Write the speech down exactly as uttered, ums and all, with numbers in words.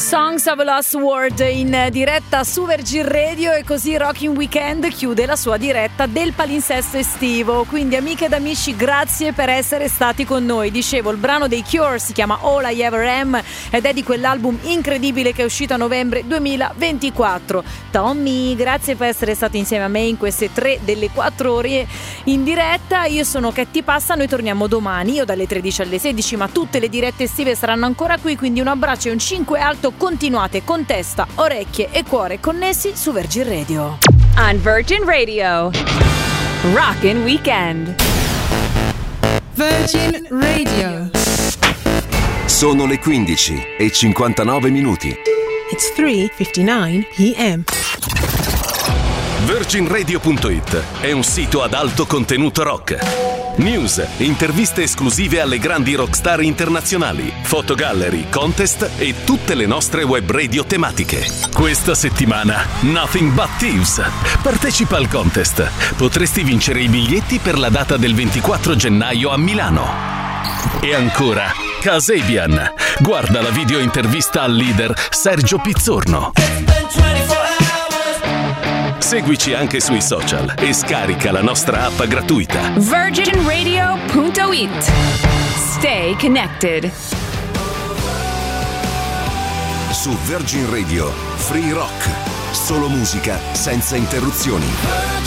Songs of a Lost World in diretta su Virgin Radio, e così Rockin' Weekend chiude la sua diretta del palinsesto estivo. Quindi amiche ed amici, grazie per essere stati con noi. Dicevo, il brano dei Cure si chiama All I Ever Am ed è di quell'album incredibile che è uscito a novembre duemilaventiquattro. Tommy, grazie per essere stato insieme a me in queste tre delle quattro ore in diretta. Io sono Chetti Pasta, noi torniamo domani, io dalle tredici alle sedici, ma tutte le dirette estive saranno ancora qui, quindi un abbraccio e un cinque alto. Continuate con testa, orecchie e cuore connessi su Virgin Radio. On Virgin Radio, Rockin' Weekend. Virgin Radio. Sono le quindici e cinquantanove minuti. It's three fifty-nine p.m. Virgin Radio punto it è un sito ad alto contenuto rock. News, interviste esclusive alle grandi rockstar internazionali, fotogallery, contest e tutte le nostre web radio tematiche. Questa settimana Nothing But Thieves. Partecipa al contest. Potresti vincere i biglietti per la data del ventiquattro gennaio a Milano. E ancora Kasabian. Guarda la video intervista al leader Sergio Pizzorno. Seguici anche sui social e scarica la nostra app gratuita. Virgin Radio punto it. Stay connected. Su Virgin Radio, Free Rock. Solo musica senza interruzioni.